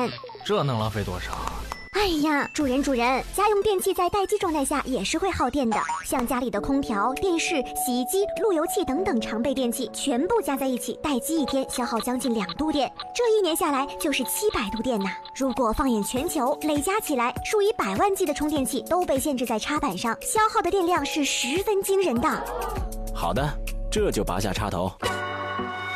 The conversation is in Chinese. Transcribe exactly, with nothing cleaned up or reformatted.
元。 这能浪费多少？ 哎呀，主人主人，家用电器在待机状态下也是会耗电的，像家里的空调、电视、洗衣机、路由器等等常备电器，全部加在一起，待机一天消耗将近两度电，这一年下来就是七百度电呐。如果放眼全球，累加起来，数以百万计的充电器都被限制在插板上，消耗的电量是十分惊人的。 好的，这就拔下插头。